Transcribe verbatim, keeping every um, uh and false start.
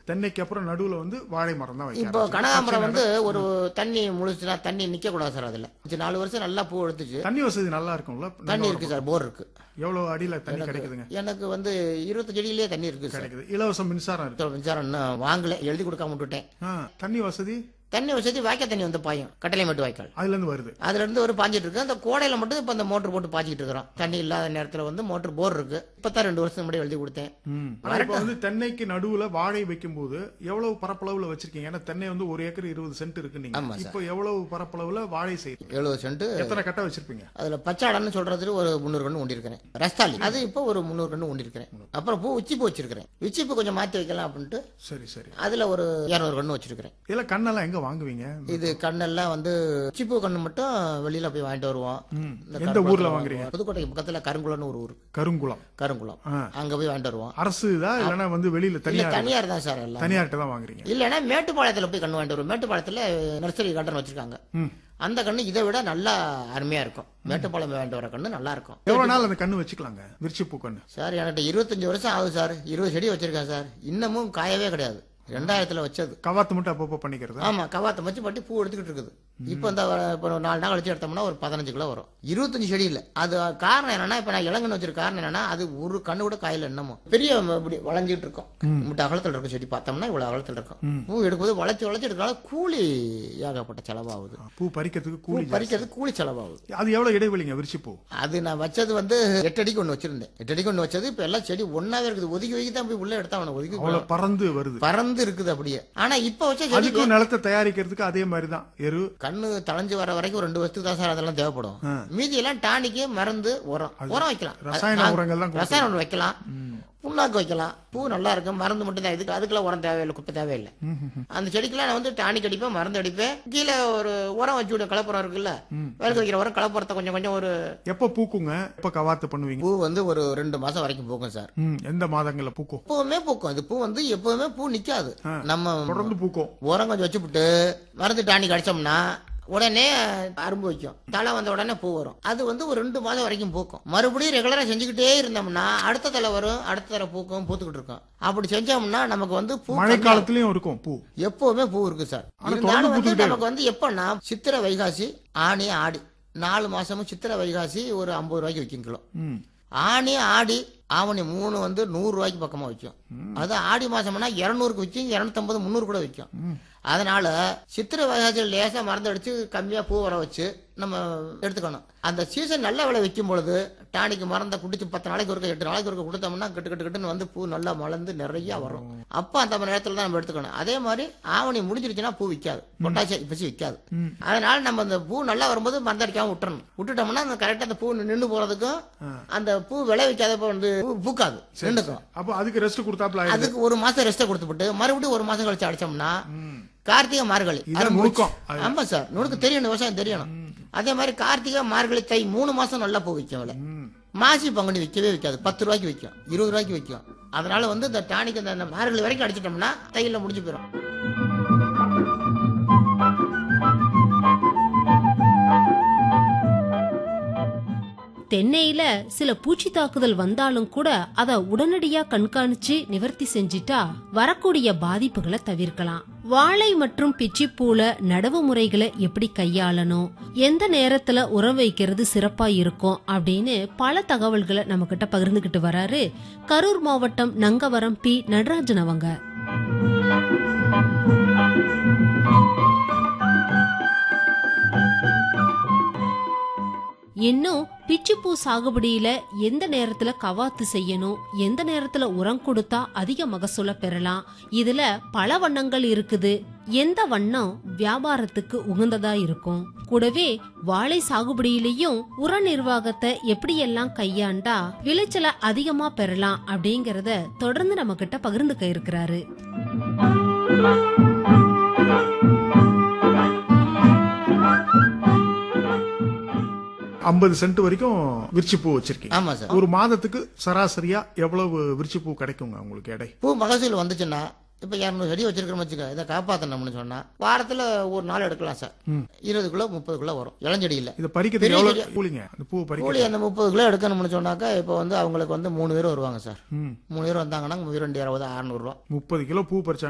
தென்னைக்கு அப்புறம் நடுவுல வந்து வாழை மரம் தான் வைக்க இப்போ ஆரம்பிச்சீங்க. கனகாம்பரம் வந்து ஒரு தண்ணி முழுச்சுனா தண்ணி நிக்க கூடாது சார். அதுல கொஞ்சம் நாலு வருஷம் நல்லா பூ எடுத்துச்சு. தண்ணி வசதி நல்லா இருக்கும்ல? தண்ணி இருக்கு சார், போர் இருக்கு. எவ்வளவு அடியில தண்ணி கிடைக்குதுங்க? எனக்கு வந்து இருபத்தஞ்சு அடியிலேயே தண்ணி இருக்கு சார். கிடைக்குது. இலவச மின்சாரம் இருக்கு. மின்சாரம் இன்னும் வாங்கல, எழுதி கொடுக்காம விட்டுட்டேன். ஆ, தண்ணி வசதி தண்ணி வசதி வாய்க்கால் தண்ணி வந்து பாயும், கட்டளை மட்டும் வாய்க்கால் அதுல இருந்து வருது. அதுல இருந்து ஒரு பாஞ்சிட்டு இருக்கு. அந்த கோடையில மட்டும் இப்ப அந்த மோட்டர் போட்டு பாய்ச்சிட்டு இருக்கிறோம். தண்ணி இல்லாத நேரத்துல வந்து மோட்டர் போர் இருக்கு. இப்பதான் ரெண்டு வருஷம் முன்னாடி எழுதி கொடுத்தேன். ம். ஆனா இப்ப வந்து தென்னைக்கு நடுவுல வாழை வைக்கும் போது எவ்வளவு பரப்பளவுல வச்சிருக்கீங்க? ஏன்னா தென்னை வந்து ஒரு ஏக்கர் இருபது சென்ட் இருக்கு. நீங்க ஆமா சார். இப்போ எவ்வளவு பரப்பளவுல வாழை செய்யுங்க? எழுபது சென்ட். எத்தனை கட்டை வச்சிருப்பீங்க? அதுல பச்சாடன்னு சொல்றதுல ஒரு முந்நூறு கண்ணு ஊண்டி இருக்கிறேன். ரஸ்தாலி அது இப்போ ஒரு முந்நூறு கண்ணு ஊண்டி இருக்கிறேன். அப்புறம் பூ உச்சி பூ வச்சிருக்கிறேன். உச்சி பூ கொஞ்சம் மாத்தி வைக்கலாம் அப்படின்ட்டு சரி சரி. அதுல ஒரு இருநூறு கண்ணு வச்சிருக்கிறேன். இல்ல கண்ணெல்லாம் எங்க வாங்குவீங்க? இது கண்ணெல்லாம் வந்து உச்சிப்பூ கண்ணு மட்டும் வெளியில போய் வாங்கிட்டு வருவோம். ம். இந்த எந்த கருங்குளத்துல ஊர்ல வாங்குறீங்க? புதுக்கோட்டைக்கு பக்கத்துல கருங்குளம்னு ஒரு ஊர். கருங்குளம். கருங்குளம் ஆ. அங்க போய் வாங்கிட்டு வருவோம். அரசு தான் இல்லனா வந்து வெளியில இல்ல தனியார்? தனியார் தான் சார். எல்லாம் தனியார்ட்ட தான் வாங்குறீங்க? இல்லன்னா மேட்டுப்பாளையத்துல போய் கண்ணு வாங்கிட்டு வருவோம். மேட்டுப்பாளையத்துல நர்சரி கார்டன் வச்சிருக்காங்க. ம். அந்த கண்ணு இதை விட நல்லா அருமையா இருக்கும். மேட்டுப்பாளையம் வாங்கிட்டு வர கண்ணு நல்லா இருக்கும். எவ்வளவு நாள் அந்த கண்ணு வச்சுக்கலாங்க, விரிச்சிப்பூ கண்ணு? சார் என்கிட்ட இருபத்தஞ்சு வருஷம் ஆகுது சார். இருபது செடி வச்சிருக்கேன் சார். இன்னமும் காயவே கிடையாது. ரெண்டாயிரத்துல வச்சது. கவாத்து மட்டும் அப்பப்போ பண்ணிக்கிறது? ஆமா, கவாத்த வச்சு பட்டி பூ எடுத்துக்கிட்டு இருக்குது. இப்ப இந்த இப்போ நாலு நாள் கழிச்சு எடுத்தோம்னா ஒரு பதினஞ்சு கிலோ வரும். இருபத்தஞ்சு செடி இல்ல. அது காரணம் என்னன்னா, இப்ப நான் இளங்கன்னு வச்சிருக்க காரணம் என்னன்னா, அது ஒரு கண்ணு கூட காயில என்னமோ பெரிய இப்படி வளைஞ்சிட்டு இருக்கும். முட்டை அகலத்தில் இருக்கும் செடி. பார்த்தோம்னா இவ்வளவு அகலத்தில் இருக்கும். பூ எடுக்கும்போது வளைச்சு வளைச்சு எடுக்கனால கூலி ஏகப்பட்ட செலவாகுது. பூ பறிக்கிறதுக்கு பூ கூலி பறிக்கிறதுக்கு கூலி செலவாகுது. அது எவ்வளவு இடைவெளிங்க விரிச்சிப்பூ? அது நான் வச்சது வந்து எட்டு அடிக்கு ஒண்ணு வச்சிருந்தேன். எட்டு அடிக்கு ஒண்ணு வச்சது. இப்ப எல்லாம் செடி ஒன்னாவே இருக்குது. ஒதுக்கி ஒதுக்கி தான் போய் உள்ள எடுத்தா அவனை ஒதுக்கி அவ்வளவு பறந்து வருது. பறந்து இருக்குது அப்படியே. ஆனா இப்ப வச்ச செடி அதுக்கும் நிலத்தை தயாரிக்கிறதுக்கு அதே மாதிரிதான் எரு. கண்ணு தளைஞ்சு வர வரைக்கும் ரெண்டு வருஷத்துக்கு தான் சார் அதெல்லாம் தேவைப்படும். மீதி எல்லாம் டானிக்கு மருந்து உரம் உரம் வைக்கலாம். ரசாயன உரங்கள் தான். ரசாயன உரம் வைக்கலாம், புண்ணாக்கு வைக்கலாம். பூ நல்லா இருக்கும். மருந்து மட்டும் தான். இதுக்கு அதுக்கெல்லாம் உரம் தேவையில்லை, குப்பை தேவையில்லை. அந்த செடிக்கெல்லாம் நான் வந்து டானிக் அடிப்பேன், மருந்து அடிப்பேன். கீழே ஒரு உரம் வச்சு விட கலப்புறம் இருக்குல்ல, வேலைக்கு வைக்கிற உரம் கலப்புறத்தை கொஞ்சம் கொஞ்சம் ஒரு. எப்ப பூக்குங்க? எப்ப கவாத்து பண்ணுவீங்க? பூ வந்து ஒரு ரெண்டு மாசம் வரைக்கும் பூக்கும் சார். எந்த மாதங்கள்ல பூக்கும்? எப்பவுமே பூக்கும். அது பூ வந்து எப்பவுமே பூ நிக்காது. நம்ம தொடர்ந்து பூக்கும். உரம் கொஞ்சம் வச்சுவிட்டு மருந்து டானிக் அடிச்சோம்னா உடனே அரும்பு வைக்கும். தலை வந்த உடனே பூ வரும். அது வந்து ஒரு ரெண்டு மாதம் வரைக்கும் பூக்கும். மறுபடியும் ரெகுலரா செஞ்சுக்கிட்டே இருந்தோம்னா அடுத்த தலை வரும், அடுத்த தலை பூக்கும், பூத்துக்கிட்டு இருக்கும். அப்படி செஞ்சோம்னா நமக்கு வந்து பூ மழை காலத்திலயும் இருக்கும் பூ. எப்பவுமே பூ இருக்கு சார். இருந்தாலும் வந்து நமக்கு வந்து எப்பன்னா சித்திரை வைகாசி ஆனி ஆடி நாலு மாசமும் சித்திரை வைகாசி ஒரு ஐம்பது ரூபாய்க்கு விற்கும் கிலோ. ஆனி ஆடி ஆவணி மூணு வந்து நூறு ரூபாய்க்கு பக்கமா விற்கும். அது ஆடி மாசம்னா இருநூறுக்கு விற்கும், இருநூத்தி ஐம்பது முன்னூறு கூட விற்கும். அதனால சித்திரை வைகாசியில் லேசா மருந்து அடிச்சு கம்மியா பூ வர வச்சு நம்ம எடுத்துக்கணும். அந்த சீசன் நல்ல விலை விற்கும் பொழுது டானிக்கு மருந்தை குடிச்சு பத்து நாளைக்கு ஒருக்க எட்டு நாளைக்கு ஒருக்க கொடுத்தோம்னா கட்டு கட்டு கட்டுன்னு வந்து பூ நல்லா மலர்ந்து நிறைய வரும். அப்ப அந்த நேரத்துல தான் நம்ம எடுத்துக்கணும். அதே மாதிரி ஆவணி முடிஞ்சிருச்சுன்னா பூ விற்காது, பொட்டாசி பசி விற்காது. அதனால நம்ம அந்த பூ நல்லா வரும்போது மருந்து அடிக்காம விட்டுறணும். விட்டுட்டோம்னா அந்த கரெக்டா அந்த பூ நின்று போறதுக்கும் அந்த பூ விளை வைக்காதப்ப வந்து பூக்காது, நின்றுக்கும். அப்போ அதுக்கு ரெஸ்ட் கொடுத்தாப்ல. அதுக்கு ஒரு மாசம் ரெஸ்ட் கொடுத்துட்டு மறுபடியும் ஒரு மாசம் கழிச்சு அடிச்சோம்னா கார்த்திகை மார்கழி. ஆமா சார், நுணுக்கு தெரியணும், விவசாயம் தெரியணும். அதே மாதிரி கார்த்திகை மார்கழி தை மூணு மாசம் நல்லா பூ விற்கும். விலை மாசி பங்குனி விற்கவே விற்காது. பத்து ரூபாய்க்கு விற்கும், இருபது ரூபாய்க்கு விற்கும். அதனால வந்து இந்த டானிக் இந்த மார்கழி வரைக்கும் அடிச்சிட்டோம்னா தையில முடிஞ்சு போயிடும். தென்னையில சில பூச்சி தாக்குதல் வந்தாலும் கூட அத உடனடியா கண்காணிச்சு நிவர்த்தி செஞ்சிட்டா வரக்கூடிய பாதிப்புகளை தவிர்க்கலாம். வாழை மற்றும் பிச்சிப்பூல நடவு முறைகளை எப்படி கையாளணும், எந்த நேரத்துல உரம் வைக்கிறது சிறப்பா இருக்கும் அப்படின்னு பல தகவல்களை நம்ம கிட்ட பகிர்ந்துகிட்டு வராரு கரூர் மாவட்டம் நங்கவரம் பி நடராஜன் அவங்க. இன்னும் பிச்சிப்பூ சாகுபடியில எந்த நேரத்துல கவாத்து செய்யணும், எந்த நேரத்துல உரம் கொடுத்தா அதிக மகசூல பெறலாம், இதுல பல வண்ணங்கள் இருக்குது. எந்த வண்ணம் வியாபாரத்துக்கு உகந்ததா இருக்கும், கூடவே வாழை சாகுபடியிலையும் உர நிர்வாகத்தை எப்படியெல்லாம் கையாண்டா விளைச்சலை அதிகமா பெறலாம் அப்படிங்கறத தொடர்ந்து நம்ம கிட்ட பகிர்ந்துக்க இருக்கிறாரு. ஐம்பது சென்ட் வரைக்கும் விரிச்சிப்பூ வச்சிருக்கீங்க. ஆமா சார். ஒரு மாதத்துக்கு சராசரியா எவ்வளவு விரிச்சிப்பூ கிடைக்குங்க உங்களுக்கு எடை? பூ மகசூல் வந்துச்சுன்னா இப்ப இருநூறு செடி வச்சிருக்கிறோம் வச்சுக்க, இதை காப்பாத்தணும்னு சொன்னா வாரத்துல ஒரு நாள் எடுக்கலாம் சார். இருபது கிலோ முப்பது கிலோ வரும் இளஞ்செடி இல்ல. இது பறிக்கிறது எவ்வளவு கூலிங்க? அந்த பூ பறிக்க கூலி அந்த முப்பது கிலோ எடுக்கணும்னு சொன்னாக்கா இப்ப வந்து அவங்களுக்கு வந்து மூணு பேர் வருவாங்க சார். மூணு பேர் வந்தாங்கன்னா இரண்டு அறுபது அறுநூறு ரூபா. முப்பது கிலோ பூ பறிச்சாங்க